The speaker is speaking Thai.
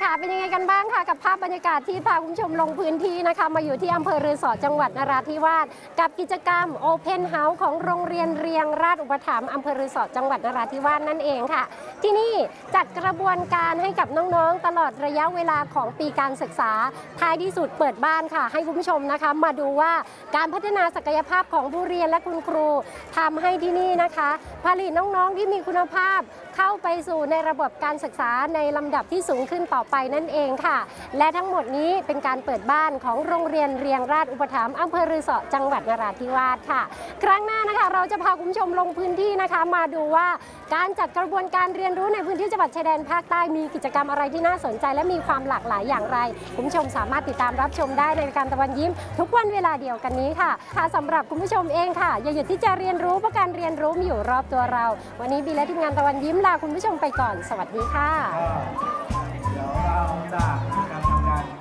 ค่ะเป็นยังไงกันบ้างค่ะกับภาพบรรยากาศที่พาคุณผู้ชมลงพื้นที่นะคะมาอยู่ที่อำเภอรือสอจังหวัดนราธิวาสกับกิจกรรม Open House ของโรงเรียนเรียงราชอุปถัมภ์อำเภอรือสอจังหวัดนราธิวาสนั่นเองค่ะที่นี่จัดกระบวนการให้กับน้องๆตลอดระยะเวลาของปีการศึกษาท้ายที่สุดเปิดบ้านค่ะให้คุณผู้ชมนะคะมาดูว่าการพัฒนาศักยภาพของผู้เรียนและคุณครูทำให้ที่นี่นะคะผลิตน้องๆที่มีคุณภาพเข้าไปสู่ในระบบการศึกษาในลำดับที่สูงขึ้นต่อไปนั่นเองค่ะและทั้งหมดนี้เป็นการเปิดบ้านของโรงเรียนเรียงราชอุปถัมภ์อำเภอรือสอจังหวัดนราธิวาสค่ะครั้งหน้านะคะเราจะพาคุณผู้ชมลงพื้นที่นะคะมาดูว่าการจัดกระบวนการเรียนรู้ในพื้นที่จังหวัดชายแดนภาคใต้มีกิจกรรมอะไรที่น่าสนใจและมีความหลากหลายอย่างไรคุณผู้ชมสามารถติดตามรับชมได้ในรายการตะวันยิ้มทุกวันเวลาเดียวกันนี้ค่ะสำหรับคุณผู้ชมเองค่ะอย่าหยุดที่จะเรียนรู้เพราะการเรียนรู้มีอยู่รอบตัวเราวันนี้บีและทีมงานตะวันยิ้มลาคุณผู้ชมไปก่อนสวัสดีค่ะ